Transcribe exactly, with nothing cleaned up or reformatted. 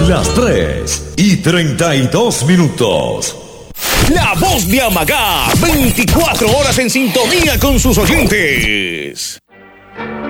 Son las tres y treinta y dos minutos. La voz de Amagá, veinticuatro horas en sintonía con sus oyentes.